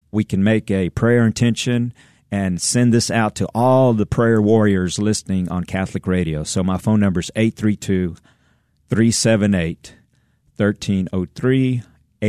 we can make a prayer intention and send this out to all the prayer warriors listening on Catholic Radio. So my phone number is 832-378-1303,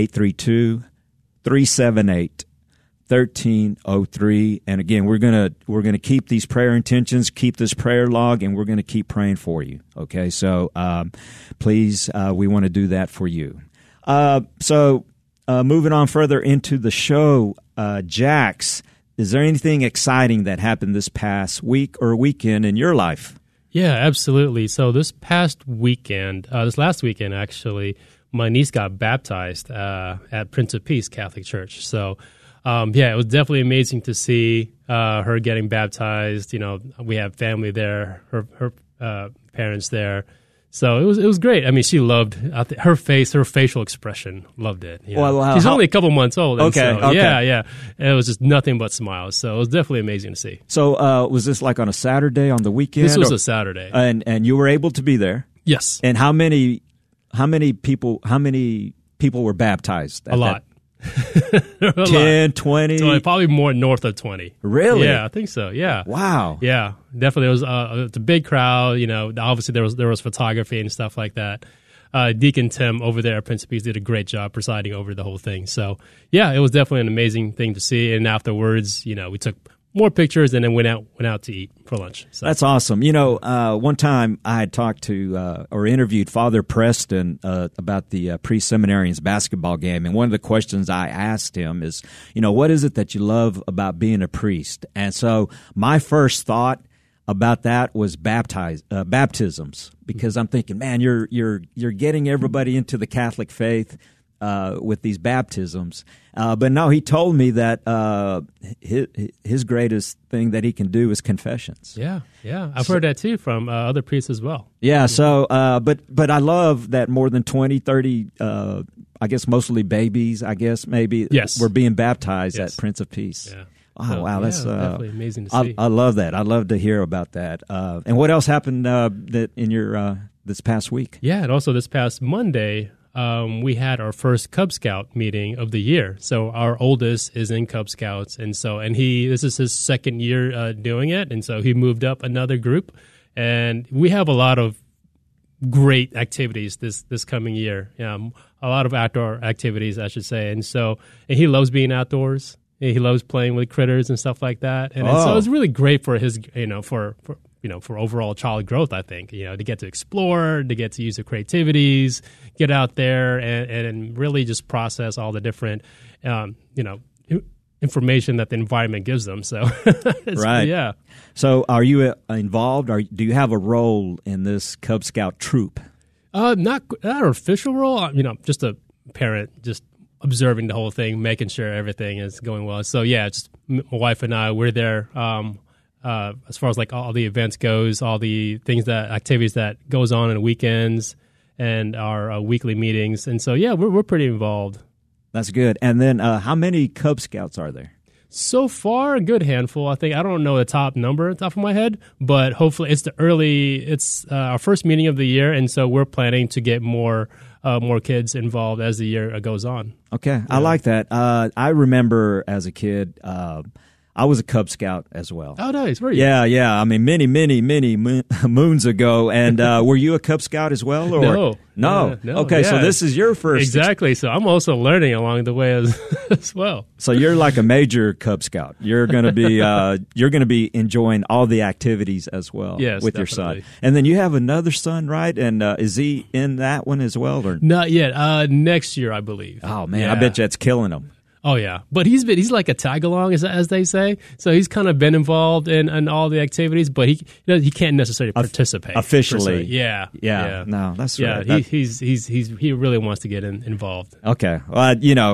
832-378-1303. And again, we're gonna keep these prayer intentions, keep this prayer log, and we're gonna keep praying for you. Okay, so please, we want to do that for you. So moving on further into the show, Jax, is there anything exciting that happened this past week or weekend in your life? Yeah, absolutely. So this last weekend actually, my niece got baptized at Prince of Peace Catholic Church. So it was definitely amazing to see her getting baptized. You know, we have family there, her parents there. So it was great. I mean, she loved her facial expression. Loved it. You know? Well, she's only a couple months old. Okay. Yeah. And it was just nothing but smiles. So it was definitely amazing to see. So was this like on a Saturday on the weekend? This was a Saturday, and you were able to be there. Yes. And how many people were baptized? A lot. 10, 20? Probably more north of 20. Really? Yeah, I think so. Yeah. Wow. Yeah, definitely. It was it's a big crowd. You know, obviously there was photography and stuff like that. Deacon Tim over there at Prince of Peace did a great job presiding over the whole thing. So yeah, it was definitely an amazing thing to see. And afterwards, you know, we took more pictures and then went out to eat for lunch. So. That's awesome. You know, one time I had talked to or interviewed Father Preston about the pre-seminarians basketball game, and one of the questions I asked him is, you know, what is it that you love about being a priest? And so my first thought about that was baptisms, because I'm thinking, man, you're getting everybody into the Catholic faith with these baptisms. But no, he told me that his greatest thing that he can do is confessions. Yeah. I've heard that too from other priests as well. Yeah, so, but I love that more than 20, 30, I guess mostly babies, maybe, were being baptized at Prince of Peace. Yeah. Wow, that's definitely amazing to see. I love that. I'd love to hear about that. And what else happened that in your this past week? Yeah, and also this past Monday, we had our first Cub Scout meeting of the year. So our oldest is in Cub Scouts, and this is his second year doing it, and so he moved up another group, and we have a lot of great activities this coming year. A lot of outdoor activities, I should say, and he loves being outdoors. He loves playing with critters and stuff like that, and so it's really great for his, for overall child growth, I think, to get to explore, to get to use their creativities, get out there and really just process all the different, information that the environment gives them. So, right. Yeah. So are you involved, or do you have a role in this Cub Scout troop? Not an official role, just a parent, just observing the whole thing, making sure everything is going well. So yeah, just my wife and I, we're there, as far as like all the events goes, all the activities that goes on in weekends and our weekly meetings. And so, yeah, we're pretty involved. That's good. And then how many Cub Scouts are there? So far, a good handful. I think I don't know the top number off the top of my head, but hopefully it's our first meeting of the year. And so we're planning to get more kids involved as the year goes on. Okay. Yeah. I like that. I remember as a kid, I was a Cub Scout as well. Oh, nice. Were you? Yeah. I mean, many moons ago. And were you a Cub Scout as well? Or? No. Okay, so this is your first. Exactly. So I'm also learning along the way as well. So you're like a major Cub Scout. You're going to be enjoying all the activities as well. Yes, with definitely. your son. And then you have another son, right? And is he in that one as well? Or not yet? Next year, I believe. Oh man, I bet you that's killing him. Oh yeah, but he's like a tag along, as they say. So he's kind of been involved in all the activities, but he can't necessarily participate officially. Yeah. No, that's right. Yeah, he really wants to get involved. Okay, well,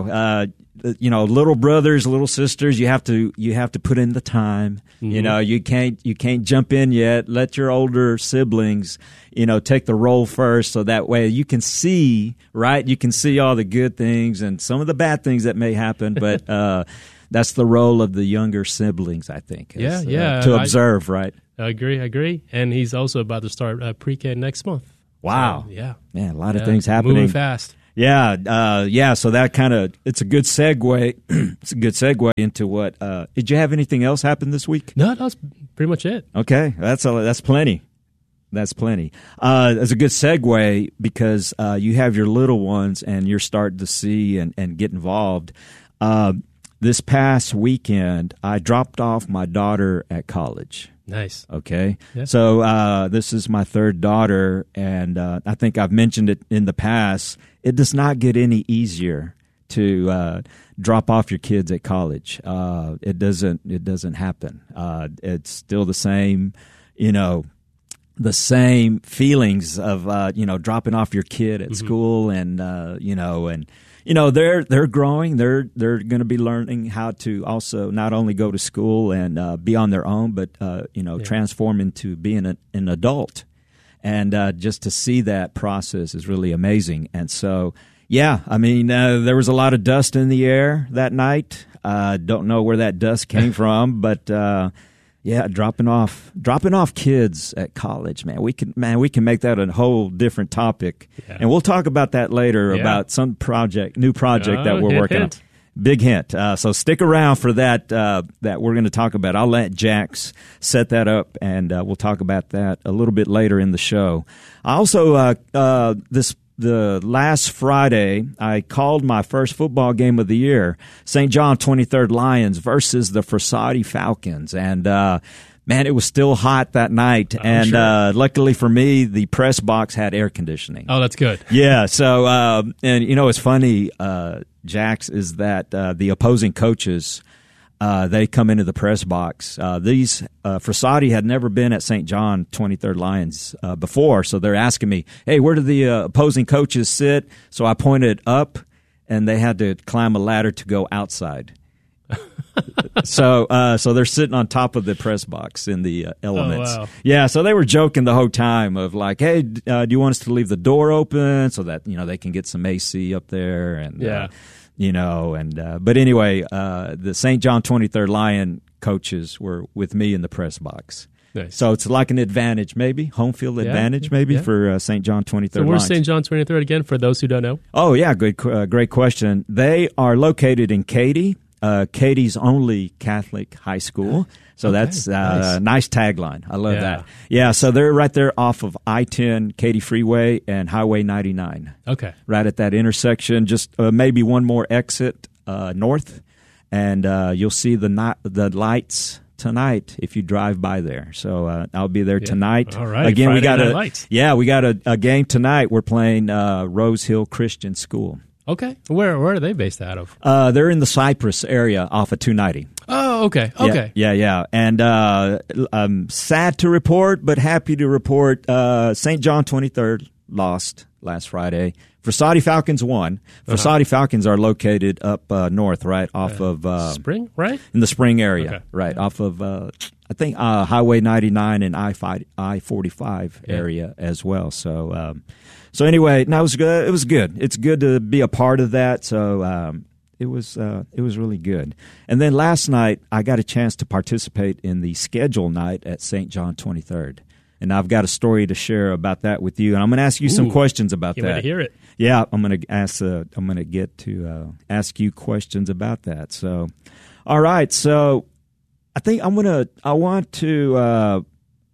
little brothers, little sisters, you have to put in the time. Mm-hmm. You can't jump in yet. Let your older siblings, take the role first, so that way you can see, right? You can see all the good things and some of the bad things that may happen, but that's the role of the younger siblings, I think. To observe, right? I agree. And he's also about to start pre-K next month. Wow. So, yeah. Man, a lot of things happening. Moving fast. Yeah. So that it's a good segue. It's a good segue into what. Did you have anything else happen this week? No, that was pretty much it. Okay, that's plenty. That's plenty. It's a good segue because you have your little ones and you're starting to see and get involved. This past weekend, I dropped off my daughter at college. Nice. Okay. Yeah. So this is my third daughter, and I think I've mentioned it in the past. It does not get any easier to drop off your kids at college. It doesn't happen. It's still the same, the same feelings of dropping off your kid at school, and they're growing. They're going to be learning how to also not only go to school and be on their own, but transform into being an adult. And just to see that process is really amazing. And so, there was a lot of dust in the air that night. Don't know where that dust came from, but dropping off kids at college, man. We can make that a whole different topic, and we'll talk about that later about some new project that we're working on. Big hint. So stick around for that. That we're going to talk about. I'll let Jax set that up, and we'll talk about that a little bit later in the show. I also the last Friday, I called my first football game of the year, St. John 23rd Lions versus the Frassati Falcons. And, man, it was still hot that night. Luckily for me, the press box had air conditioning. Oh, that's good. Yeah. So, it's funny, Jax, is that the opposing coaches, they come into the press box. These Frassati had never been at St. John 23rd Lions before, so they're asking me, hey, where do the opposing coaches sit? So I pointed up, and they had to climb a ladder to go outside. So they're sitting on top of the press box in the elements. Oh, wow. Yeah, so they were joking the whole time of like, hey, do you want us to leave the door open so that they can get some AC up there? And but anyway, the St. John 23rd Lion coaches were with me in the press box. Nice. So it's like an advantage, maybe home field advantage, for St. John 23rd. So where's St. John 23rd again? For those who don't know. Oh yeah, great question. They are located in Katy. Katie's only Catholic high school. So that's a nice tagline. I love that. Yeah, so they're right there off of I-10, Katy Freeway, and Highway 99. Okay. Right at that intersection, just maybe one more exit north, and you'll see the lights tonight if you drive by there. So I'll be there tonight. All right. Again, Friday we got a game tonight. We're playing Rose Hill Christian School. Okay. Where are they based out of? They're in the Cypress area off of 290. Oh, okay. Okay. Yeah. And I'm sad to report, but happy to report St. John 23rd lost last Friday. Frassati Falcons won. Frassati Falcons are located up north, right off of Spring, right? In the Spring area, right off of I think Highway 99 and I-45 area as well. So anyway, no, it was good. It was good. It's good to be a part of that. So it was really good. And then last night, I got a chance to participate in the schedule night at St. John 23rd. And I've got a story to share about that with you. And I'm going to ask you some questions about that. Can't wait to hear it. Yeah, I'm going to get to ask you questions about that. So, all right. So, I think I want to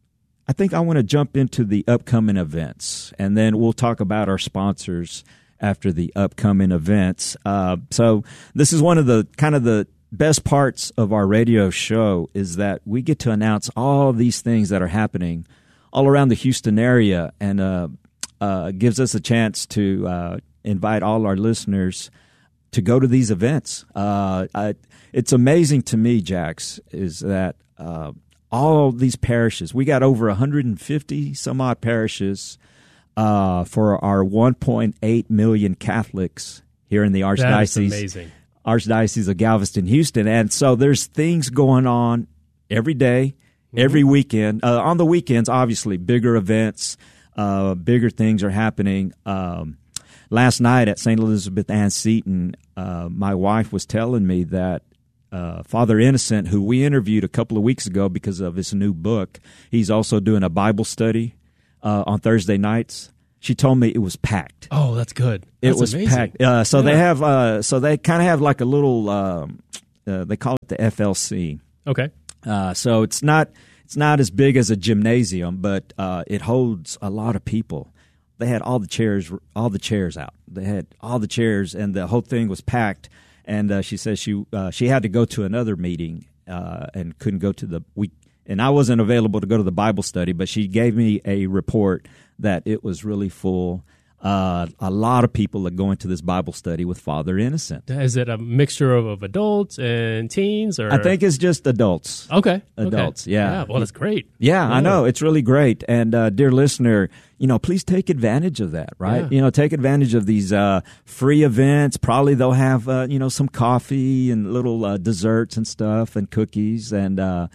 jump into the upcoming events, and then we'll talk about our sponsors after the upcoming events. So this is one of the best parts of our radio show is that we get to announce all these things that are happening all around the Houston area, and gives us a chance to invite all our listeners to go to these events. It's amazing to me, Jax, is that all these parishes, we got over 150 some odd parishes for our 1.8 million Catholics here in the Archdiocese of Galveston, Houston. And so there's things going on every day, every weekend. On the weekends, obviously, bigger events, bigger things are happening. Last night at St. Elizabeth Ann Seton, my wife was telling me that Father Innocent, who we interviewed a couple of weeks ago because of his new book, he's also doing a Bible study on Thursday nights. She told me it was packed. Oh, that's good. It was amazing. packed. So they have, so they kind of have like a little, they call it the FLC. Okay. So it's not as big as a gymnasium, but it holds a lot of people. They had all the chairs out. They had all the chairs, and the whole thing was packed. And she says she had to go to another meeting and couldn't go to the week. And I wasn't available to go to the Bible study, but she gave me a report that it was really full. A lot of people are going to this Bible study with Father Innocent. Is it a mixture of adults and teens? Or I think it's just adults. Okay. Adults, okay. yeah. Well, that's great. Yeah, I know. It's really great. And dear listener, please take advantage of that, right? Yeah. Take advantage of these free events. Probably they'll have, some coffee and little desserts and stuff and cookies. And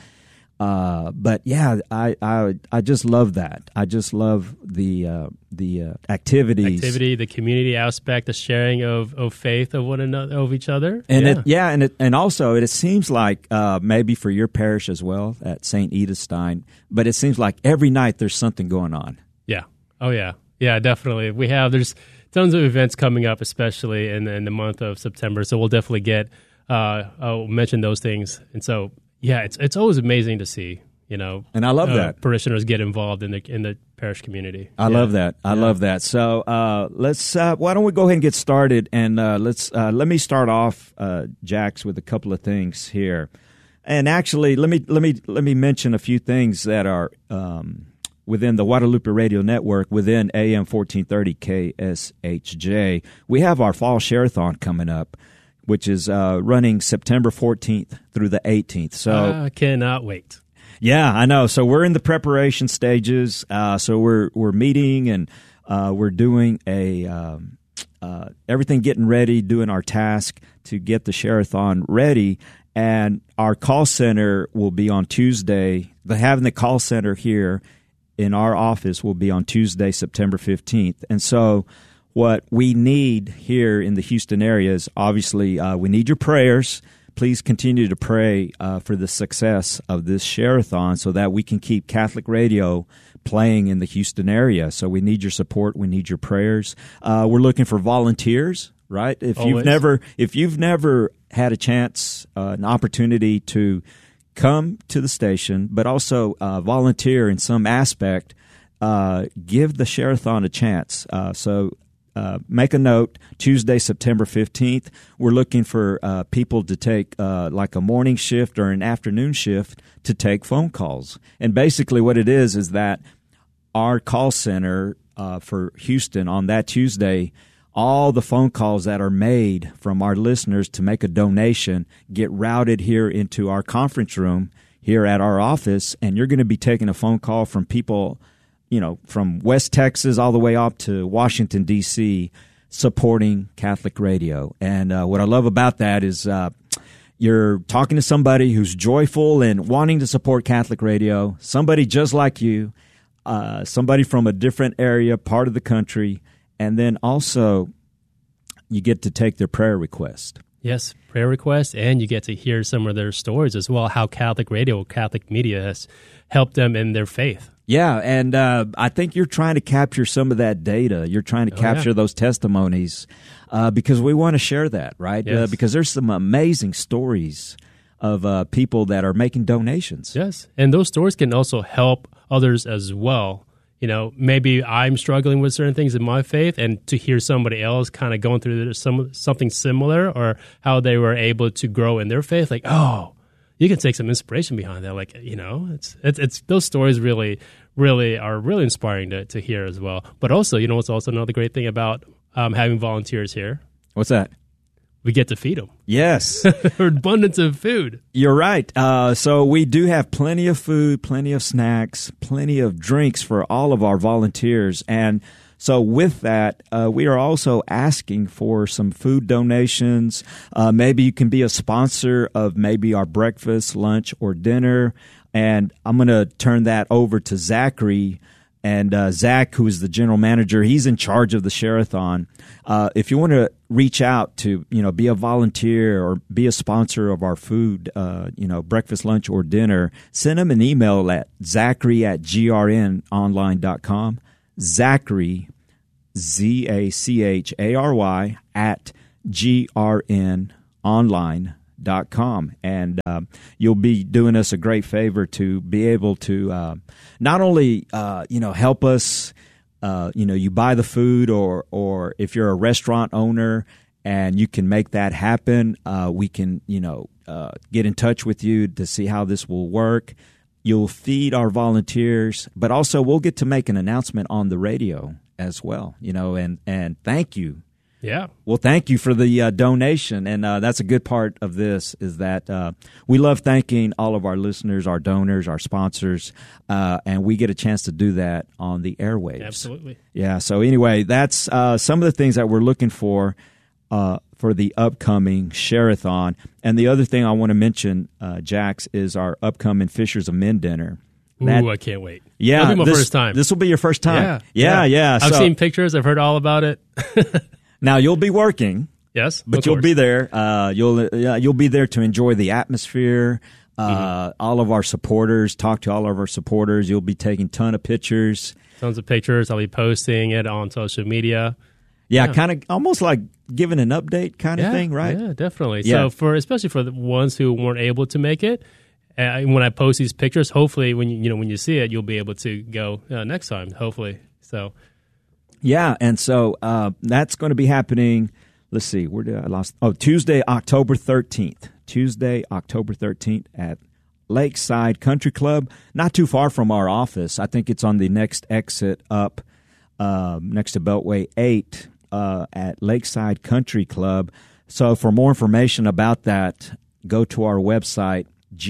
but yeah, I just love that. I just love the activities, the community aspect, the sharing of faith of one another, of each other, and and also it seems like maybe for your parish as well at St. Edith Stein, but it seems like every night there's something going on. Yeah. Oh yeah, definitely. There's tons of events coming up, especially in the month of September. So we'll definitely get. I'll mention those things, and so. Yeah, it's always amazing to see, and I love that parishioners get involved in the parish community. I love that. I love that. So let's. Why don't we go ahead and get started? And let me start off, Jax, with a couple of things here. And actually, let me mention a few things that are within the Guadalupe Radio Network, within AM 1430 KSHJ. We have our Fall Share-a-thon coming up, which is running September 14th through the 18th. So I cannot wait. Yeah, I know. So we're in the preparation stages. So we're meeting and we're doing everything, getting ready, doing our task to get the Share-a-thon ready. And our call center will be on Tuesday. Having the call center here in our office will be on Tuesday, September 15th. And so what we need here in the Houston area is obviously we need your prayers. Please continue to pray for the success of this Share-a-thon so that we can keep Catholic radio playing in the Houston area. So we need your support. We need your prayers. We're looking for volunteers, right? If you've never had a chance, an opportunity to come to the station, but also volunteer in some aspect, give the Share-a-thon a chance. Make a note, Tuesday, September 15th. We're looking for people to take like a morning shift or an afternoon shift to take phone calls. And basically what it is that our call center for Houston on that Tuesday, all the phone calls that are made from our listeners to make a donation get routed here into our conference room here at our office, and you're going to be taking a phone call from people from West Texas all the way up to Washington, D.C., supporting Catholic radio. And what I love about that is you're talking to somebody who's joyful and wanting to support Catholic radio, somebody just like you, somebody from a different area, part of the country, and then also you get to take their prayer request. Yes, prayer requests, and you get to hear some of their stories as well, how Catholic radio, Catholic media has helped them in their faith. Yeah, and I think you're trying to capture some of that data. You're trying to capture those testimonies because we want to share that, right? Yes. Because there's some amazing stories of people that are making donations. Yes, and those stories can also help others as well. Maybe I'm struggling with certain things in my faith, and to hear somebody else kind of going through something similar or how they were able to grow in their faith, like, oh, you can take some inspiration behind that. Like, it's those stories really are really inspiring to hear as well. But also, what's also another great thing about having volunteers here? What's that? We get to feed them. Yes. Abundance of food. You're right. So we do have plenty of food, plenty of snacks, plenty of drinks for all of our volunteers. And so with that, we are also asking for some food donations. Maybe you can be a sponsor of maybe our breakfast, lunch, or dinner. And I'm going to turn that over to Zachary. And Zach, who is the general manager, he's in charge of the Share-a-thon. If you want to reach out to, be a volunteer or be a sponsor of our food, breakfast, lunch, or dinner, send him an email at zachary@grnonline.com. Zachary ZACHARY at grnonline.com. And you'll be doing us a great favor to be able to not only help us. You buy the food, or if you're a restaurant owner and you can make that happen, we can get in touch with you to see how this will work. You'll feed our volunteers, but also we'll get to make an announcement on the radio as well. And thank you. Yeah. Well, thank you for the donation, and that's a good part of this is that we love thanking all of our listeners, our donors, our sponsors, and we get a chance to do that on the airwaves. Absolutely. Yeah, so anyway, that's some of the things that we're looking for the upcoming Share-a-thon. And the other thing I want to mention, Jax, is our upcoming Fishers of Men dinner. Ooh, I can't wait. Yeah. That'll be my first time. This will be your first time. Yeah. I've seen pictures. I've heard all about it. Now, you'll be working. Yes, but you'll be there. You'll be there to enjoy the atmosphere. All of our supporters. Talk to all of our supporters. You'll be taking tons of pictures. Tons of pictures. I'll be posting it on social media. Yeah, kind of almost like giving an update kind of thing, right? Yeah, definitely. Yeah. So especially for the ones who weren't able to make it, when I post these pictures, hopefully when you see it, you'll be able to go next time. Hopefully, so. Yeah, and so that's going to be happening. Let's see, where did I lost? Oh, Tuesday, October 13th. Tuesday, October 13th at Lakeside Country Club, not too far from our office. I think it's on the next exit up next to Beltway 8 at Lakeside Country Club. So for more information about that, go to our website,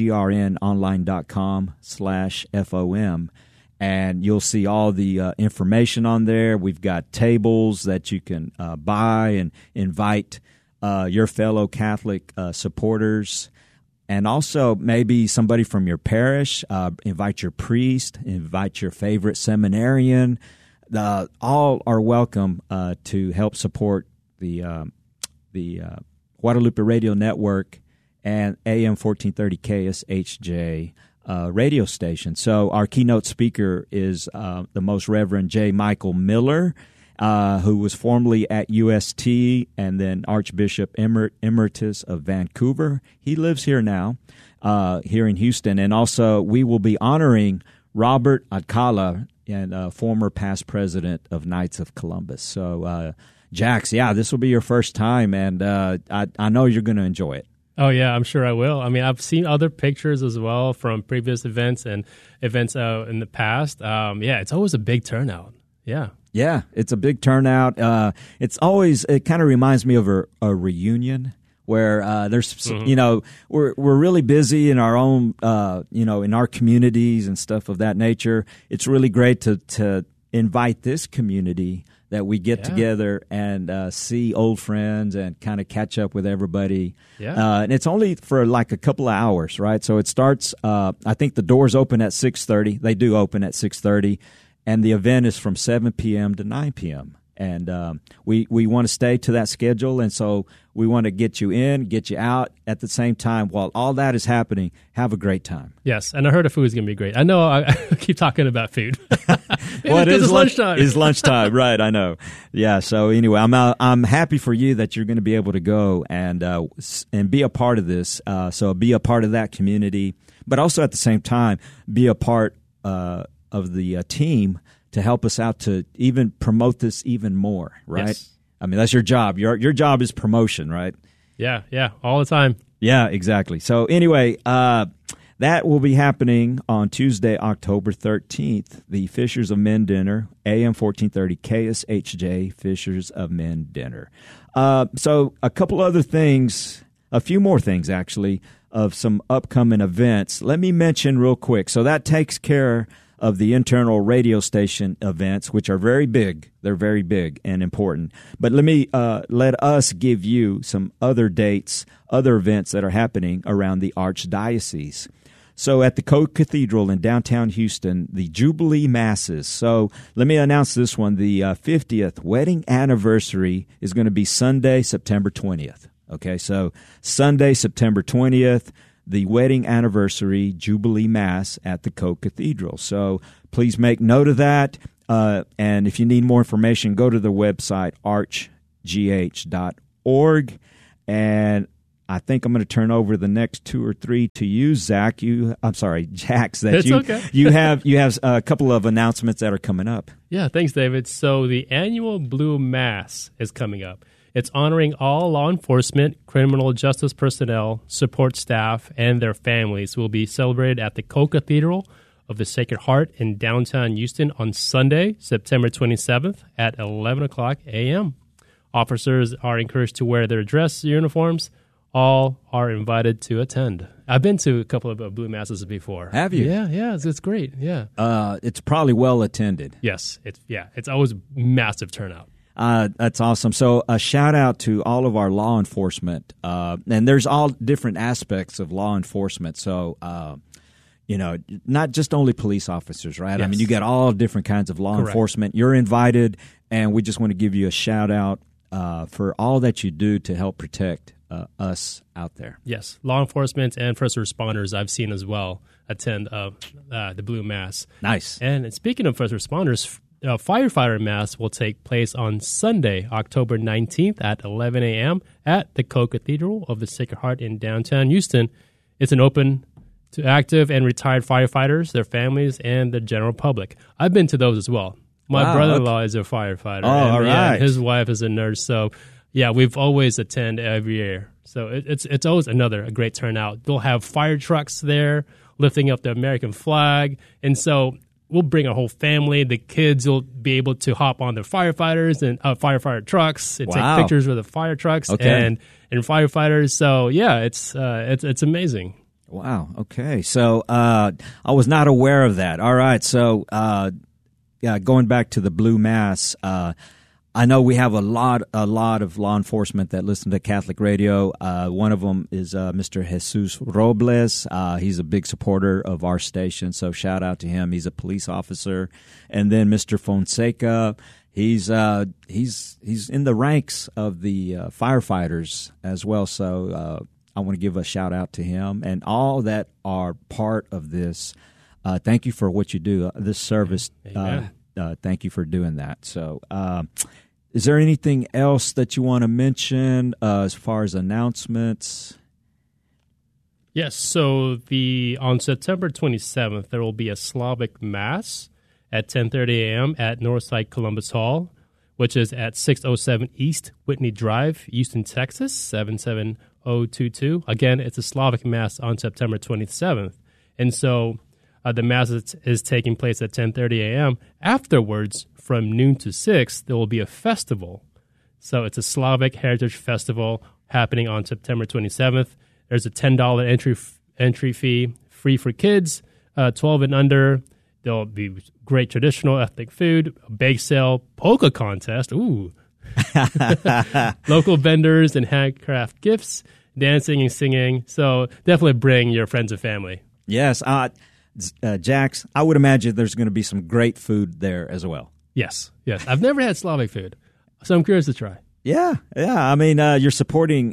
grnonline.com/FOM. And you'll see all the information on there. We've got tables that you can buy and invite your fellow Catholic supporters. And also maybe somebody from your parish, invite your priest, invite your favorite seminarian. All are welcome to help support the Guadalupe Radio Network and AM 1430 KSHJ radio station. So our keynote speaker is the Most Reverend J. Michael Miller, who was formerly at UST and then Archbishop Emeritus of Vancouver. He lives here now, here in Houston. And also we will be honoring Robert Alcala, and former past president of Knights of Columbus. So, Jax, this will be your first time, and I know you're going to enjoy it. Oh, yeah, I'm sure I will. I mean, I've seen other pictures as well from previous events and events in the past. It's always a big turnout. Yeah. Yeah, it's a big turnout. It kind of reminds me of a reunion where there's, we're really busy in our own, in our communities and stuff of that nature. It's really great to invite this community that we get together and see old friends and kind of catch up with everybody. Yeah. And it's only for like a couple of hours, right? So it starts, I think the doors open at 6:30. They do open at 6:30. And the event is from 7 p.m. to 9 p.m. And we want to stay to that schedule, and so we want to get you in, get you out at the same time. While all that is happening, have a great time. Yes, and I heard the food is going to be great. I know I keep talking about food. Well, it is lunchtime. It's lunchtime, right? I know. Yeah. So anyway, I'm happy for you that you're going to be able to go and be a part of this. So be a part of that community, but also at the same time be a part of the team to help us out to even promote this even more, right? Yes. I mean, that's your job. Your job is promotion, right? Yeah, all the time. Yeah, exactly. So anyway, that will be happening on Tuesday, October 13th, the Fishers of Men Dinner, AM 1430 KSHJ Fishers of Men Dinner. So a couple other things, a few more things actually, of some upcoming events. Let me mention real quick. So that takes care of the internal radio station events, which are very big. They're very big and important. But let us give you some other dates, other events that are happening around the Archdiocese. So at the Coke Cathedral in downtown Houston, the Jubilee Masses. So let me announce this one. The 50th wedding anniversary is going to be Sunday, September 20th. Okay, so Sunday, September 20th, the wedding anniversary Jubilee Mass at the Coke Cathedral. So please make note of that. And if you need more information, go to the website, archgh.org. And I think I'm going to turn over the next 2 or 3 to you, Jax. Okay. you have a couple of announcements that are coming up. Yeah, thanks, David. So the annual Blue Mass is coming up. It's honoring all law enforcement, criminal justice personnel, support staff, and their families who will be celebrated at the Co-Cathedral of the Sacred Heart in downtown Houston on Sunday, September 27th at 11 o'clock a.m. Officers are encouraged to wear their dress uniforms. All are invited to attend. I've been to a couple of Blue Masses before. Have you? Yeah, it's great. Yeah. It's probably well attended. Yes, it's always massive turnout. That's awesome. So a shout out to all of our law enforcement. And there's all different aspects of law enforcement. So, not just only police officers, right? Yes. I mean, you got all different kinds of law enforcement. You're invited, and we just want to give you a shout out for all that you do to help protect us out there. Yes, law enforcement and first responders I've seen as well attend the Blue Mass. Nice. And speaking of first responders, Firefighter Mass will take place on Sunday, October 19th at 11 a.m. at the Co-Cathedral of the Sacred Heart in downtown Houston. It's an open to active and retired firefighters, their families, and the general public. I've been to those as well. My brother-in-law is a firefighter. Oh, all right. His wife is a nurse. So, yeah, we've always attended every year. So it's always a great turnout. They'll have fire trucks there lifting up the American flag. And so we'll bring a whole family. The kids will be able to hop on the firefighters and firefighter trucks and take pictures with the fire trucks and firefighters. So, yeah, it's amazing. Wow. Okay. So I was not aware of that. All right. So going back to the Blue Mass, I know we have a lot of law enforcement that listen to Catholic radio. One of them is Mr. Jesus Robles. He's a big supporter of our station, so shout out to him. He's a police officer. And then Mr. Fonseca, he's in the ranks of the firefighters as well. So I want to give a shout out to him and all that are part of this. Thank you for what you do. This service. Thank you for doing that. So. Is there anything else that you want to mention as far as announcements? Yes, so on September 27th, there will be a Slavic Mass at 10:30 a.m. at Northside Columbus Hall, which is at 607 East Whitney Drive, Houston, Texas, 77022. Again, it's a Slavic Mass on September 27th. And so the Mass is taking place at 10:30 a.m. Afterwards, from noon to 6, there will be a festival. So it's a Slavic Heritage Festival happening on September 27th. There's a $10 entry fee, free for kids, 12 and under. There'll be great traditional ethnic food, a bake sale, polka contest, local vendors and handcraft gifts, dancing and singing. So definitely bring your friends and family. Yes, Jax, I would imagine there's going to be some great food there as well. Yes. I've never had Slavic food, so I'm curious to try. Yeah. I mean, you're supporting,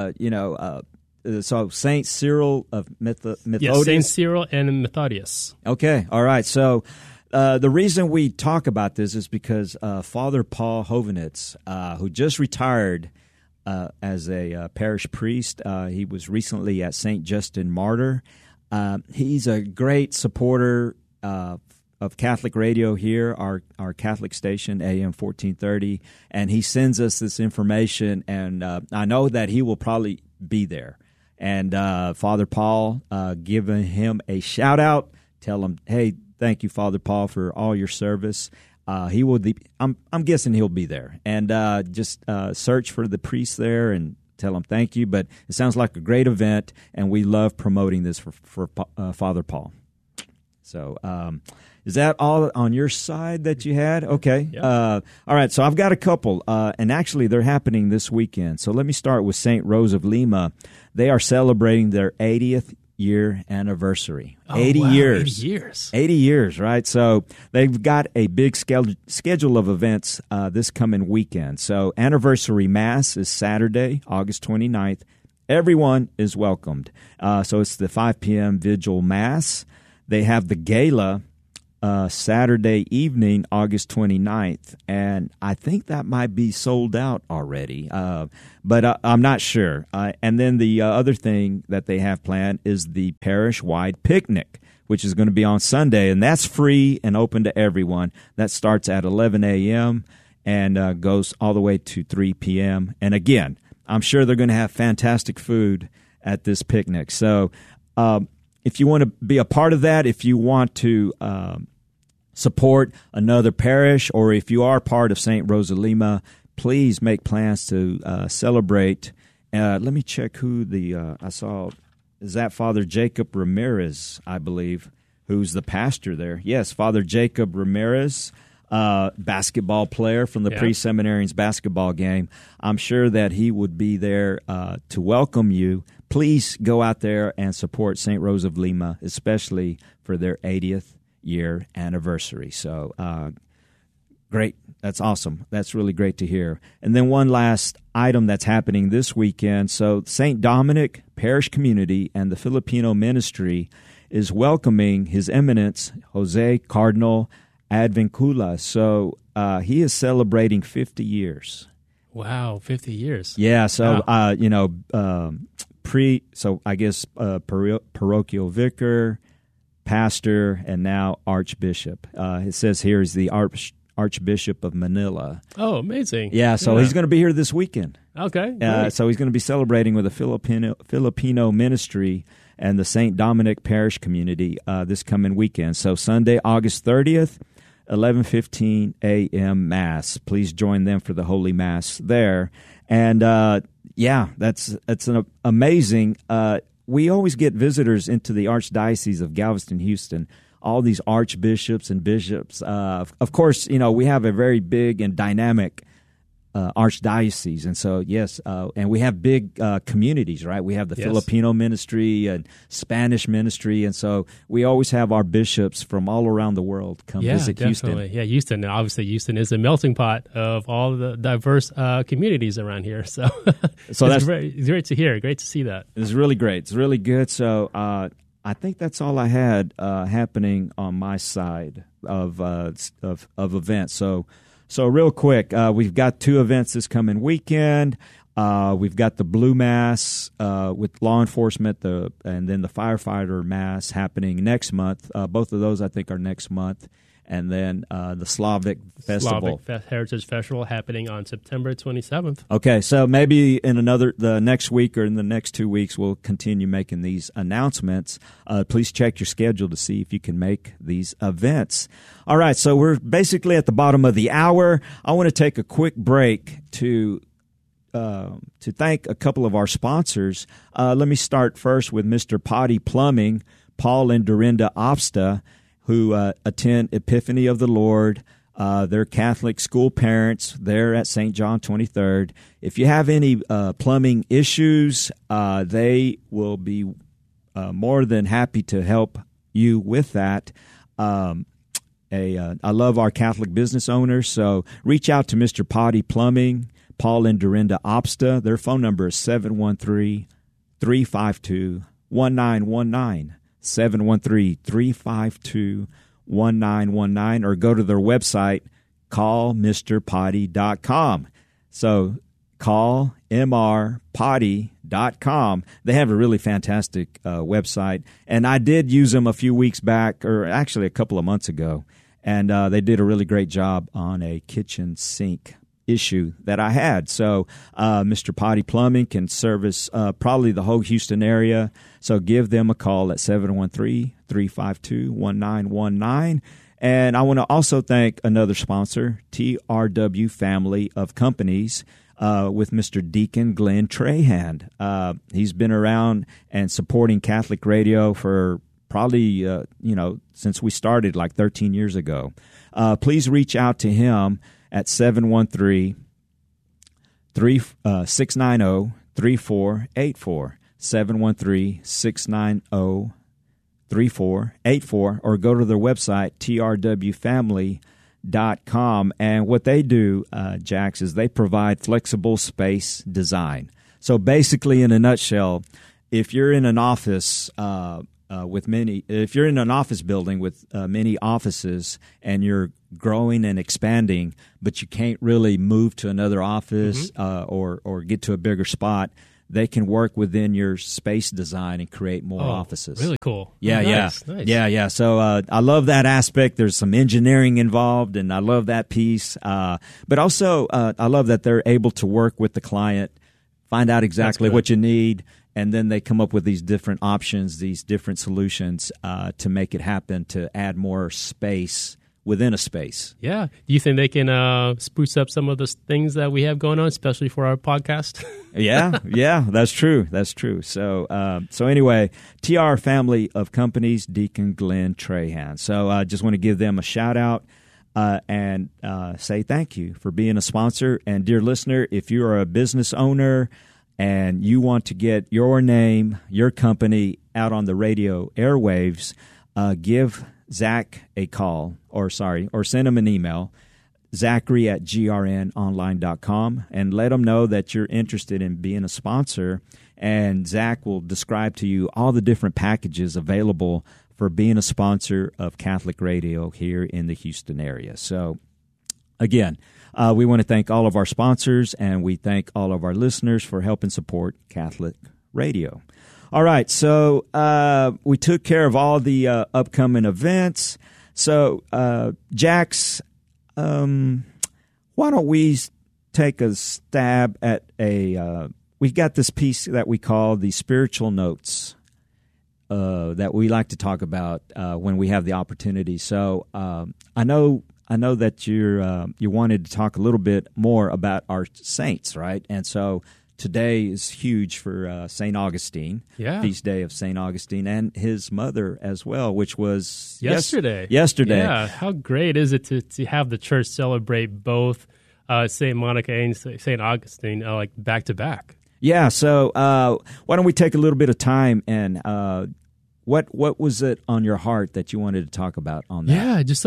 so Saint Cyril of Methodius. Yes, Saint Cyril and Methodius. Okay. All right. So the reason we talk about this is because Father Paul Hovenitz, who just retired as a parish priest, he was recently at St. Justin Martyr. He's a great supporter of Catholic radio here, our Catholic station, AM 1430, and he sends us this information, and I know that he will probably be there. And Father Paul, giving him a shout-out, tell him, hey, thank you, Father Paul, for all your service. He will. I'm guessing he'll be there, and just search for the priest there and tell him thank you. But it sounds like a great event, and we love promoting this for Father Paul. So is that all on your side that you had? Okay. Yep. All right, so I've got a couple, and actually they're happening this weekend. So let me start with St. Rose of Lima. They are celebrating their 80th year anniversary. 80 years. 80 years. 80 years, right? So they've got a big schedule of events this coming weekend. So anniversary Mass is Saturday, August 29th. Everyone is welcomed. So it's the 5 p.m. Vigil Mass. They have the Gala Saturday evening, August 29th, and I think that might be sold out already, but I'm not sure. And then the other thing that they have planned is the parish-wide picnic, which is going to be on Sunday, and that's free and open to everyone. That starts at 11 a.m. and goes all the way to 3 p.m. And again, I'm sure they're going to have fantastic food at this picnic. So if you want to be a part of that, if you want to support another parish, or if you are part of St. Rose of Lima, please make plans to celebrate. Let me check who I saw. Is that Father Jacob Ramirez, I believe, who's the pastor there? Yes, Father Jacob Ramirez, basketball player from the Pre-Seminarians basketball game. I'm sure that he would be there to welcome you. Please go out there and support St. Rose of Lima, especially for their 80th year anniversary. So great. That's awesome. That's really great to hear. And then one last item that's happening this weekend. So St. Dominic Parish Community and the Filipino Ministry is welcoming His Eminence Jose Cardinal Advincula. So he is celebrating 50 years. Wow, 50 years. Yeah, so so I guess parochial vicar, pastor, and now archbishop. It says here is the Archbishop of Manila. Oh, amazing. Yeah, so he's going to be here this weekend. Okay. So he's going to be celebrating with the Filipino ministry and the St. Dominic Parish Community this coming weekend. So Sunday, August 30th, 11:15 a.m. Mass. Please join them for the Holy Mass there. And that's an amazing. We always get visitors into the Archdiocese of Galveston, Houston. All these archbishops and bishops. Of course, we have a very big and dynamic archdiocese, and so yes, and we have big communities, right? We have the Filipino ministry and Spanish ministry, and so we always have our bishops from all around the world come visit Houston. Yeah, Houston. Obviously, Houston is a melting pot of all the diverse communities around here. So, that's great to hear. Great to see that. It's really great. It's really good. So, I think that's all I had happening on my side of events. So real quick, we've got 2 events this coming weekend. We've got the Blue Mass with law enforcement, and then the firefighter Mass happening next month. Both of those, I think, are next month. And then the Slavic Festival. Slavic Heritage Festival happening on September 27th. Okay, so maybe in the next week or in the next 2 weeks, we'll continue making these announcements. Please check your schedule to see if you can make these events. All right, so we're basically at the bottom of the hour. I want to take a quick break to thank a couple of our sponsors. Let me start first with Mr. Potty Plumbing, Paul and Dorinda Opsta, who attend Epiphany of the Lord. They're Catholic school parents. They're at St. John 23rd. If you have any plumbing issues, they will be more than happy to help you with that. I love our Catholic business owners, so reach out to Mr. Potty Plumbing, Paul and Dorinda Opsta. Their phone number is 713-352-1919. 713-352-1919, or go to their website, callmrpotty.com. So call mrpotty.com. They have a really fantastic website, and I did use them a few weeks back, or actually a couple of months ago, and they did a really great job on a kitchen sink issue that I had. So Mr. Potty Plumbing can service probably the whole Houston area. So give them a call at 713-352-1919. And I want to also thank another sponsor, TRW Family of Companies, with Mr. Deacon Glenn Trahan. He's been around and supporting Catholic radio for probably, since we started like 13 years ago. Please reach out to him at 713-690-3484, 713-690-3484, or go to their website, trwfamily.com. And what they do, Jax, is they provide flexible space design. So basically, in a nutshell, if you're in an office, with many. If you're in an office building with many offices and you're growing and expanding, but you can't really move to another office or get to a bigger spot, they can work within your space design and create more offices. Really cool. Yeah, Nice. yeah. So I love that aspect. There's some engineering involved, and I love that piece. But also, I love that they're able to work with the client, find out exactly what you need, and then they come up with these different options, these different solutions to make it happen, to add more space within a space. Yeah. Do you think they can spruce up some of the things that we have going on, especially for our podcast? Yeah, that's true. So anyway, TR family of companies, Deacon Glenn Trahan. So I just want to give them a shout out and say thank you for being a sponsor. And dear listener, if you are a business owner and you want to get your name, your company out on the radio airwaves, give Zach a call, or send him an email, Zachary@grnonline.com, and let him know that you're interested in being a sponsor. And Zach will describe to you all the different packages available for being a sponsor of Catholic Radio here in the Houston area. So, again, we want to thank all of our sponsors, and we thank all of our listeners for helping support Catholic Radio. All right, so we took care of all the upcoming events. So, Jax, why don't we take a stab at we got this piece that we call the spiritual notes that we like to talk about when we have the opportunity. So I know that you wanted to talk a little bit more about our saints, right? And so today is huge for St. Augustine, feast day of St. Augustine, and his mother as well, which was yesterday. Yeah, how great is it to have the church celebrate both St. Monica and St. Augustine like back to back? Yeah, so why don't we take a little bit of time and what was it on your heart that you wanted to talk about on that? Yeah, just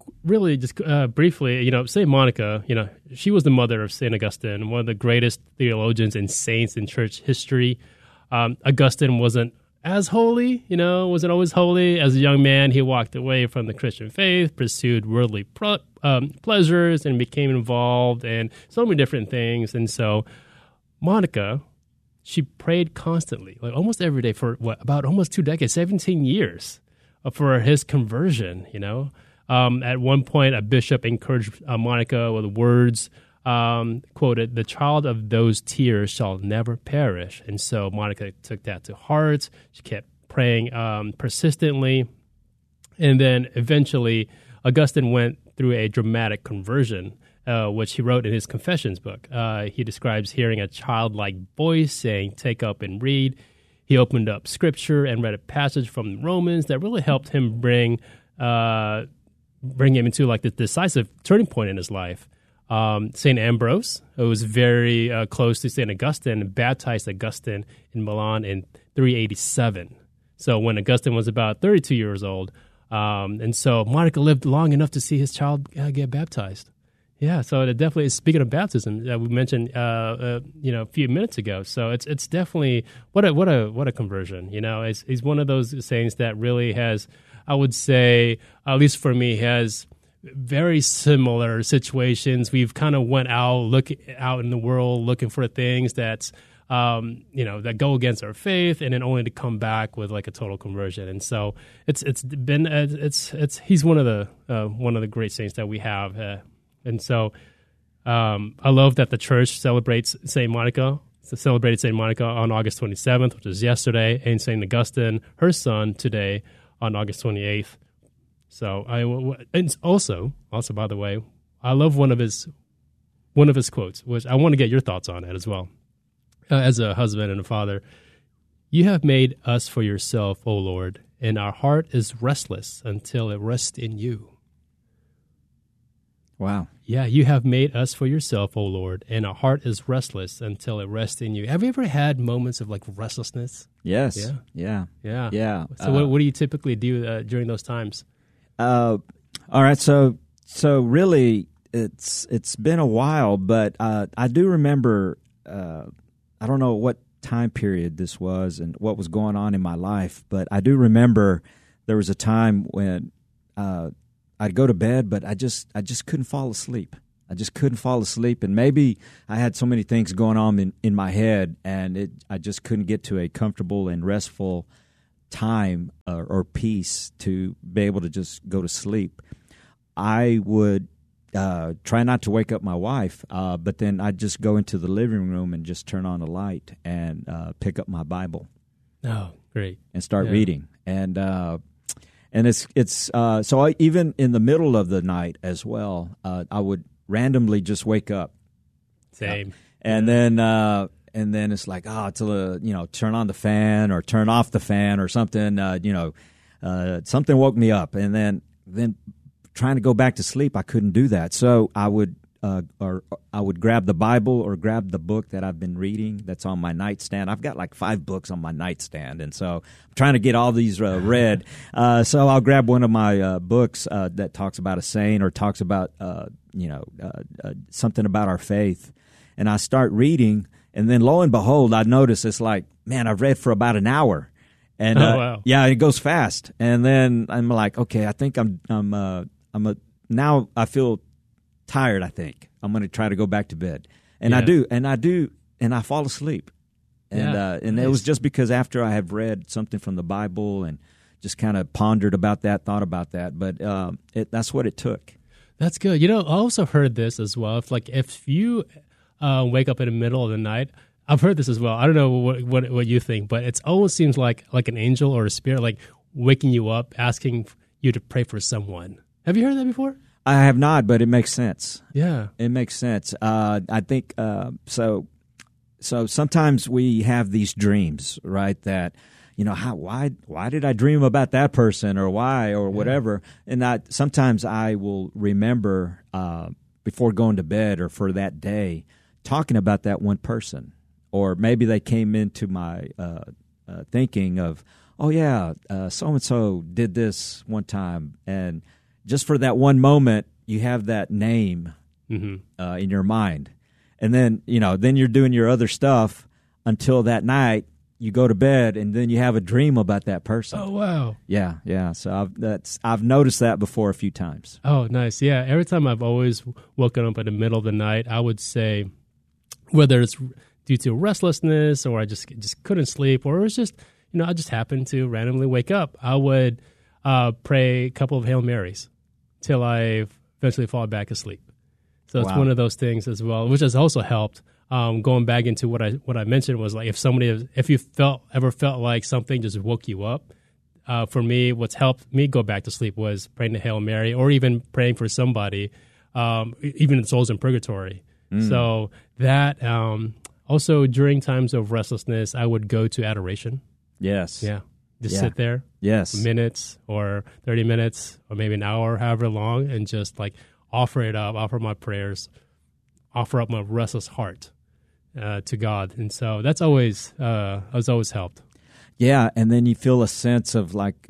briefly, St. Monica, she was the mother of St. Augustine, one of the greatest theologians and saints in church history. Augustine wasn't as holy, wasn't always holy. As a young man, he walked away from the Christian faith, pursued worldly pleasures, and became involved in so many different things. And so Monica, she prayed constantly, like almost every day for about almost 2 decades, 17 years for his conversion, At one point, a bishop encouraged Monica with words, quoted, "The child of those tears shall never perish." And so Monica took that to heart. She kept praying persistently. And then eventually, Augustine went through a dramatic conversion, which he wrote in his Confessions book. He describes hearing a childlike voice saying, "Take up and read." He opened up Scripture and read a passage from Romans that really helped him bring him into like the decisive turning point in his life. St. Ambrose, who was very close to St. Augustine, baptized Augustine in Milan in 387. So when Augustine was about 32 years old, and so Monica lived long enough to see his child get baptized. Yeah, so it definitely is. Speaking of baptism, that we mentioned, a few minutes ago. So it's definitely what a conversion. He's one of those saints that really has, I would say, at least for me, has very similar situations. We've kind of went out in the world looking for things that go against our faith, and then only to come back with like a total conversion. And so he's one of the great saints that we have. And so I love that the church celebrates St. Monica. Celebrated St. Monica on August 27th, which is yesterday, and St. Augustine, her son, today on August 28th. So and also by the way, I love one of his quotes, which I want to get your thoughts on it as well. As a husband and a father, "You have made us for yourself, O Lord, and our heart is restless until it rests in you." Wow. Yeah, "You have made us for yourself, O Lord, and our heart is restless until it rests in you." Have you ever had moments of like restlessness? Yes. Yeah. So what do you typically do during those times? All right. So really, it's been a while, but I do remember. I don't know time period this was and what was going on in my life, but I do remember there was a time when I'd go to bed, but I just couldn't fall asleep. I just couldn't fall asleep, and maybe I had so many things going on in my head, and I just couldn't get to a comfortable and restful time or peace to be able to just go to sleep. I would try not to wake up my wife, but then I'd just go into the living room and just turn on a light and pick up my Bible. Oh, great! And start reading, and it's so even in the middle of the night as well, I would randomly just wake up. Same. And then it's like, turn on the fan or turn off the fan or something. Something woke me up, and then trying to go back to sleep, I couldn't do that. So I would grab the Bible or grab the book that I've been reading that's on my nightstand. I've got like 5 books on my nightstand, and so I'm trying to get all these read. So I'll grab one of my books that talks about a saint or talks about something about our faith, and I start reading, and then lo and behold, I notice it's like, man, I've read for about an hour, and wow. Yeah, it goes fast, and then I'm like, okay, I think now I feel tired. I think I'm going to try to go back to bed, and I do, and I fall asleep, and nice. It was just because after I have read something from the Bible and just kind of pondered about that, thought about that, but that's what it took. That's good. I also heard this as well. If you wake up in the middle of the night, I've heard this as well. I don't know what you think, but it almost seems like an angel or a spirit like waking you up, asking you to pray for someone. Have you heard that before? I have not, but it makes sense. Yeah, it makes sense. I think so. So sometimes we have these dreams, right? That why did I dream about that person or why or whatever? And sometimes I will remember before going to bed or for that day talking about that one person, or maybe they came into my thinking of, oh yeah, so and so did this one time, and just for that one moment, you have that name in your mind, and then then you're doing your other stuff until that night. You go to bed, and then you have a dream about that person. Oh wow! Yeah. So I've noticed that before a few times. Oh, nice. Yeah, every time I've always woken up in the middle of the night, I would say, whether it's due to restlessness or I just couldn't sleep, or it was just I just happened to randomly wake up, I would pray a couple of Hail Marys till I eventually fall back asleep. So it's one of those things as well, which has also helped. Going back into what I mentioned was like if you ever felt like something just woke you up. For me, what's helped me go back to sleep was praying the Hail Mary, or even praying for somebody, even souls in purgatory. So that also during times of restlessness, I would go to adoration. Yes. Yeah. Just sit there. Yes. Minutes or 30 minutes or maybe an hour, however long, and just like offer it up, offer my prayers, offer up my restless heart to God. And so that's always has always helped. Yeah, and then you feel a sense of like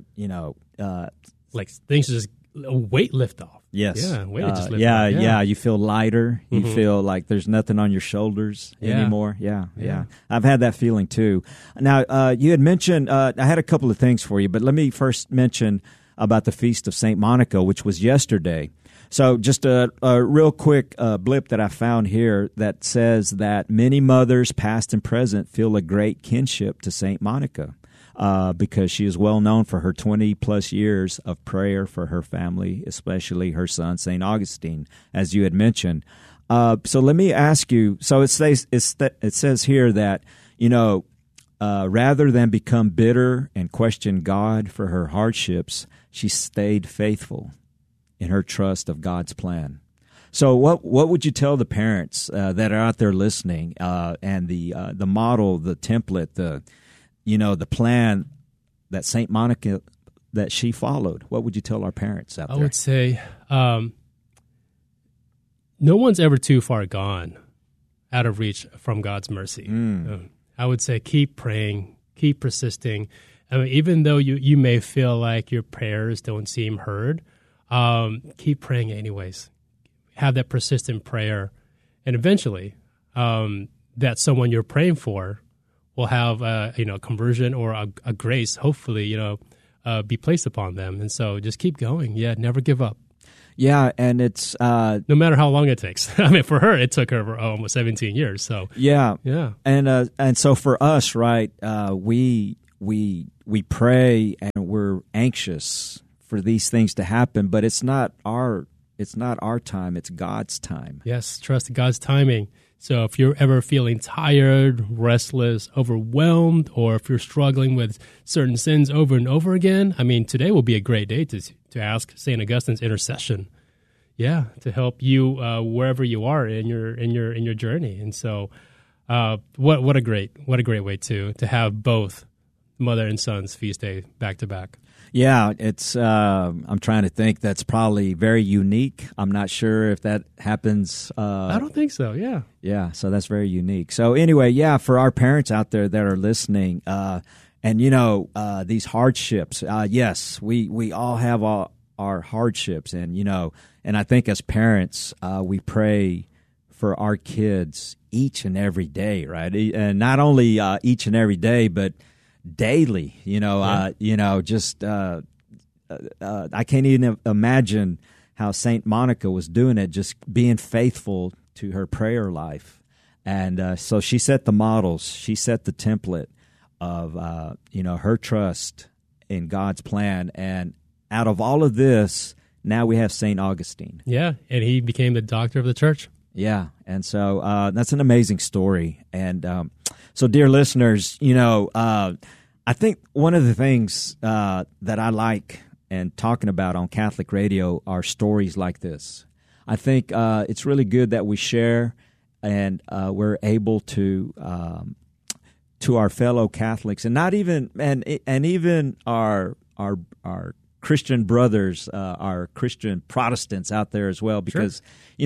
like things just a weight lift off. Yes. Yeah, weight just lift off. off. Yeah, you feel lighter. You feel like there's nothing on your shoulders anymore. Yeah. I've had that feeling too. Now, you had mentioned, I had a couple of things for you, but let me first mention about the Feast of St. Monica, which was yesterday. So just a real quick blip that I found here that says that many mothers, past and present, feel a great kinship to St. Monica because she is well known for her 20-plus years of prayer for her family, especially her son, St. Augustine, as you had mentioned. So let me ask you, so it says here that, rather than become bitter and question God for her hardships, she stayed faithful in her trust of God's plan. So what would you tell the parents that are out there listening and the model, the template, the plan that St. Monica that she followed? What would you tell our parents out there? I would say no one's ever too far gone out of reach from God's mercy. I would say keep praying, keep persisting. I mean, even though you may feel like your prayers don't seem heard, keep praying anyways. Have that persistent prayer, and eventually that someone you're praying for will have conversion or a grace, hopefully, be placed upon them. And so just keep going. Yeah, never give up. Yeah, and it's no matter how long it takes. I mean, for her, it took her almost 17 years. So yeah, and so for us, right, we pray and we're anxious for these things to happen, but it's not our time; it's God's time. Yes, trust God's timing. So if you're ever feeling tired, restless, overwhelmed, or if you're struggling with certain sins over and over again, I mean, today will be a great day to ask St. Augustine's intercession. Yeah, to help you wherever you are in your journey. And so, what a great way to have both mother and son's feast day back to back. Yeah, it's. I'm trying to think. That's probably very unique. I'm not sure if that happens. I don't think so. Yeah. Yeah. So that's very unique. So anyway, yeah, for our parents out there that are listening, and these hardships. Yes, we all have our hardships, and and I think as parents, we pray for our kids each and every day, right? And not only each and every day, but daily, I can't even imagine how Saint Monica was doing it, just being faithful to her prayer life. And so she set the models, she set the template of, her trust in God's plan. And out of all of this, now we have Saint Augustine. Yeah, and he became the doctor of the church. Yeah, and so that's an amazing story. And so, dear listeners, I think one of the things that I like and talking about on Catholic radio are stories like this. I think it's really good that we share and we're able to our fellow Catholics, and not even and even our Christian brothers, our Christian Protestants out there as well, because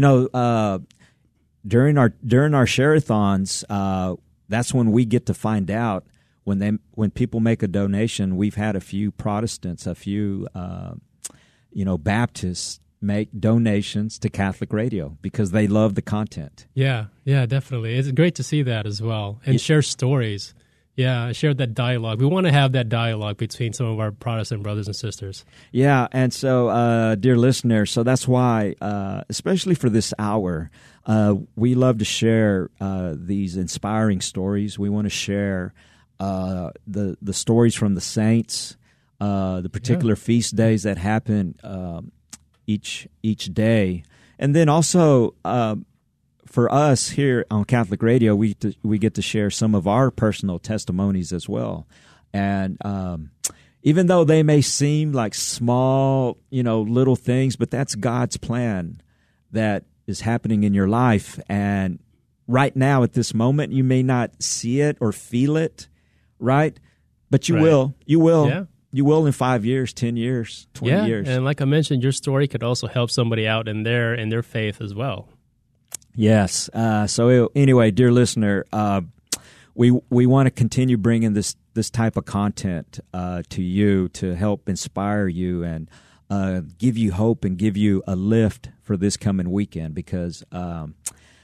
during our share-a-thons, that's when we get to find out when people make a donation. We've had a few Protestants, a few Baptists make donations to Catholic radio because they love the content. Yeah, definitely. It's great to see that as well, and share stories. Yeah, share that dialogue. We want to have that dialogue between some of our Protestant brothers and sisters. Yeah, and so, dear listeners, so that's why, especially for this hour, we love to share these inspiring stories. We want to share the stories from the saints, the particular feast days that happen each day, and then also for us here on Catholic Radio, we get to share some of our personal testimonies as well. And even though they may seem like small, little things, but that's God's plan that is happening in your life. And right now at this moment, you may not see it or feel it, right? But you will. You will. Yeah. You will in 5 years, 10 years, 20 years. And like I mentioned, your story could also help somebody out in their faith as well. Yes. So anyway, dear listener, we want to continue bringing this type of content to you to help inspire you and give you hope and give you a lift for this coming weekend. Because, to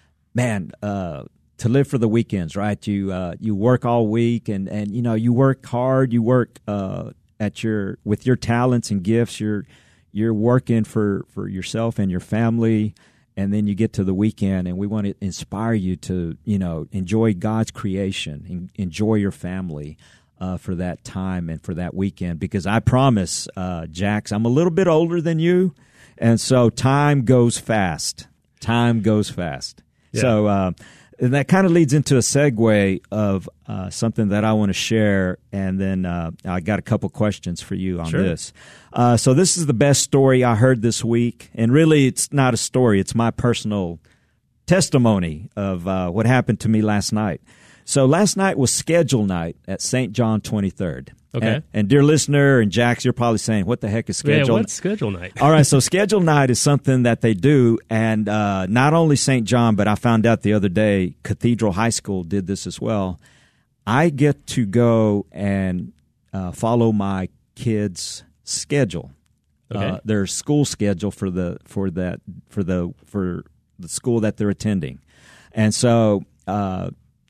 live for the weekends, right? You work all week and you work hard. You work with your talents and gifts. You're working for yourself and your family. And then you get to the weekend, and we want to inspire you to, enjoy God's creation, enjoy your family for that time and for that weekend. Because I promise, Jax, I'm a little bit older than you, and so time goes fast. Time goes fast. Yeah. So and that kind of leads into a segue of something that I want to share, and then I got a couple questions for you on this. So this is the best story I heard this week, and really it's not a story. It's my personal testimony of what happened to me last night. So last night was schedule night at St. John 23rd. Okay. And dear listener, and Jax, you're probably saying, what the heck is schedule? Yeah, what's schedule night? All right, so schedule night is something that they do, and not only St. John, but I found out the other day, Cathedral High School did this as well. I get to go and follow my kids' schedule, their school schedule for the school that they're attending, and so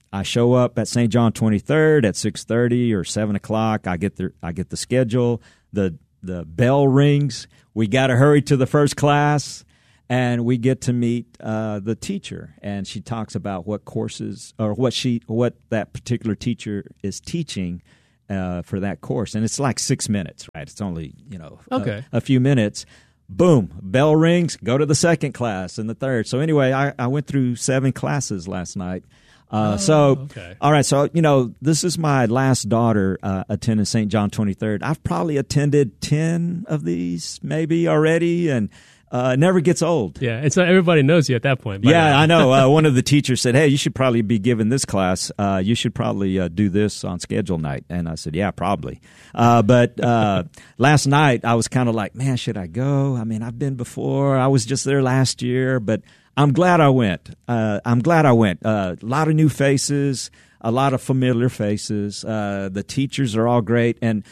I show up at St. John 23rd at 6:30 or 7 o'clock. I get the schedule. The bell rings. We got to hurry to the first class, and we get to meet the teacher. And she talks about what courses or what that particular teacher is teaching for that course. And it's like 6 minutes, right? It's only a few minutes. Boom, bell rings. Go to the second class and the third. So anyway, I went through 7 classes last night. All right. So, this is my last daughter attending St. John 23rd. I've probably attended 10 of these maybe already, and it never gets old. Yeah, and so everybody knows you at that point. Yeah, I know. One of the teachers said, hey, you should probably be given this class. You should probably do this on schedule night. And I said, yeah, probably. But last night I was kind of like, man, should I go? I mean, I've been before. I was just there last year, but I'm glad I went. A lot of new faces, a lot of familiar faces. The teachers are all great. And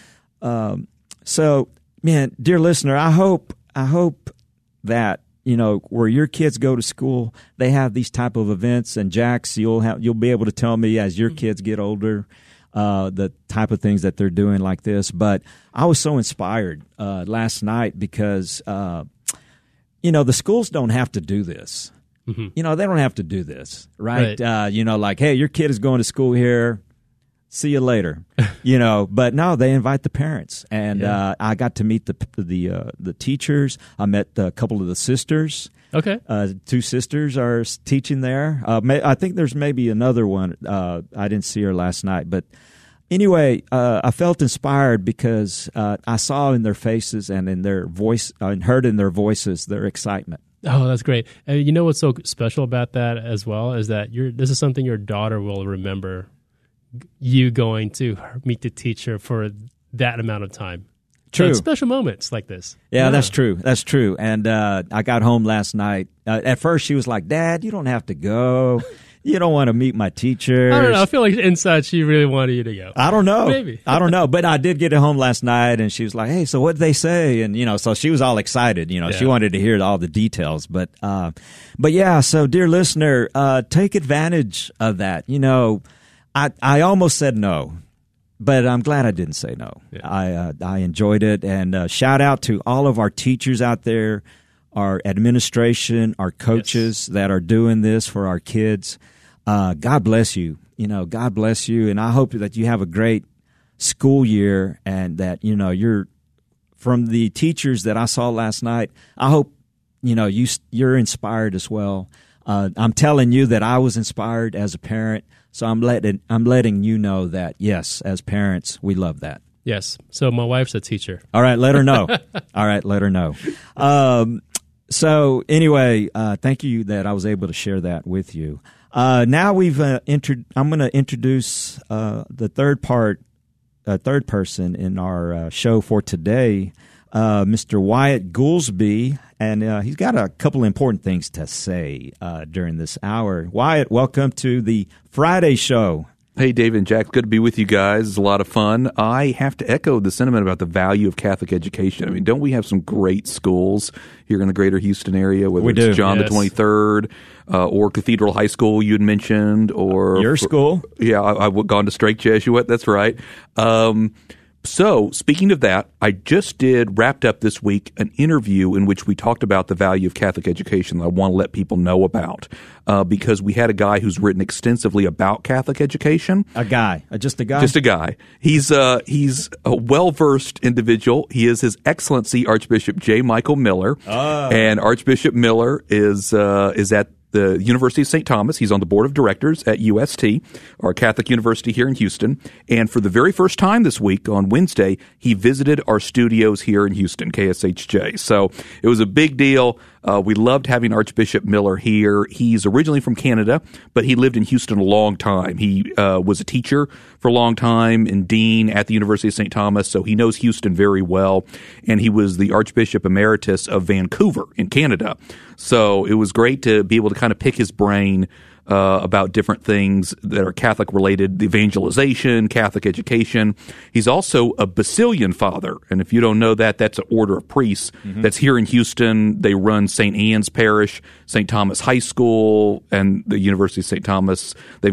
so, man, dear listener, I hope that, where your kids go to school, they have these type of events. And Jax, you'll be able to tell me as your kids get older the type of things that they're doing like this. But I was so inspired last night because the schools don't have to do this. Mm-hmm. They don't have to do this, right? Like, hey, your kid is going to school here. See you later. But no, they invite the parents, and I got to meet the teachers. I met a couple of the sisters. Okay, 2 sisters are teaching there. I think there's maybe another one. I didn't see her last night, but anyway, I felt inspired because I saw in their faces and in their voice, and heard in their voices their excitement. Oh, that's great. And you know what's so special about that as well is that this is something your daughter will remember, you going to meet the teacher for that amount of time. True. So special moments like this. Yeah, that's true. That's true. And I got home last night. At first, she was like, Dad, you don't have to go. You don't want to meet my teachers. I don't know. I feel like inside she really wanted you to go. I don't know. Maybe. I don't know. But I did get it home last night, and she was like, hey, so what did they say? And, so she was all excited. She wanted to hear all the details. But yeah, so dear listener, take advantage of that. I almost said no, but I'm glad I didn't say no. Yeah. I enjoyed it. And shout out to all of our teachers out there, our administration, our coaches that are doing this for our kids. God bless you. God bless you. And I hope that you have a great school year and that, you're from the teachers that I saw last night. I hope, you're inspired as well. I'm telling you that I was inspired as a parent. So I'm letting you know that, yes, as parents, we love that. Yes. So my wife's a teacher. All right, let her know. All right, let her know. So anyway, thank you that I was able to share that with you. Now I'm going to introduce the third person in our show for today, Mr. Wyatt Goolsbee, and he's got a couple important things to say during this hour. Wyatt, welcome to the Friday show. Hey, David and Jack, good to be with you guys. It's a lot of fun. I have to echo the sentiment about the value of Catholic education. I mean, don't we have some great schools here in the greater Houston area, whether it's John the 23rd or Cathedral High School you had mentioned, or your school? Yeah, I've gone to Strake Jesuit. That's right. So, speaking of that, I just wrapped up this week an interview in which we talked about the value of Catholic education that I want to let people know about because we had a guy who's written extensively about Catholic education. Just a guy? Just a guy. He's a well-versed individual. He is His Excellency Archbishop J. Michael Miller. Oh. And Archbishop Miller is at the University of St. Thomas. He's on the board of directors at UST, our Catholic university here in Houston. And for the very first time this week, on Wednesday, he visited our studios here in Houston, KSHJ. So it was a big deal. We loved having Archbishop Miller here. He's originally from Canada, but he lived in Houston a long time. He was a teacher for a long time and dean at the University of St. Thomas, so he knows Houston very well. And he was the Archbishop Emeritus of Vancouver in Canada. So it was great to be able to kind of pick his brain about different things that are Catholic-related, evangelization, Catholic education. He's also a Basilian father, and if you don't know that, that's an order of priests that's here in Houston. They run St. Anne's Parish, St. Thomas High School, and the University of St. Thomas. They've got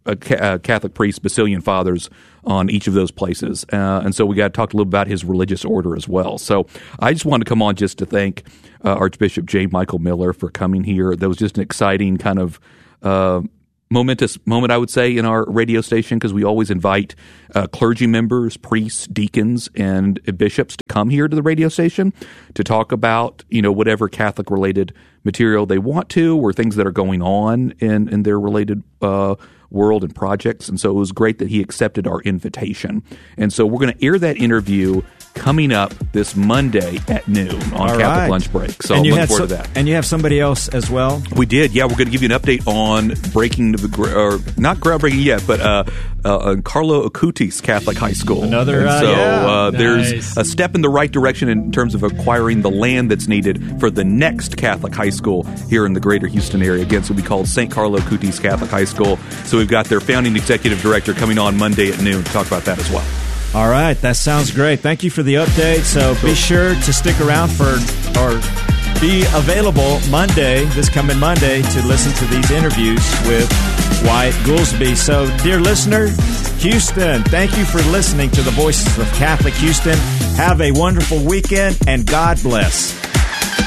Catholic priests, Basilian fathers on each of those places. And so we got to talk a little about his religious order as well. So I just wanted to come on just to thank Archbishop J. Michael Miller for coming here. That was just an exciting kind of momentous moment, I would say, in our radio station, because we always invite clergy members, priests, deacons, and bishops to come here to the radio station to talk about, whatever Catholic-related material they want to, or things that are going on in their related world and projects. And so it was great that he accepted our invitation. And so we're going to air that interview coming up this Monday at noon on Catholic Lunch Break. So I'm looking forward to that. And you have somebody else as well? We did. Yeah, we're going to give you an update on not groundbreaking yet, but Carlo Acutis Catholic High School. There's a step in the right direction in terms of acquiring the land that's needed for the next Catholic high school here in the greater Houston area. Again, so we call St. Carlo Acutis Catholic High School. So we've got their founding executive director coming on Monday at noon to talk about that as well. All right, that sounds great. Thank you for the update. So be sure to stick around or be available this coming Monday, to listen to these interviews with Wyatt Goolsbee. So, dear listener, Houston, thank you for listening to the Voices of Catholic Houston. Have a wonderful weekend, and God bless.